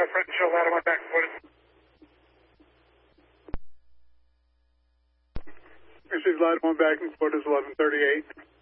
French ladder 1 back and forth. Received ladder 1 back and forth is 1138.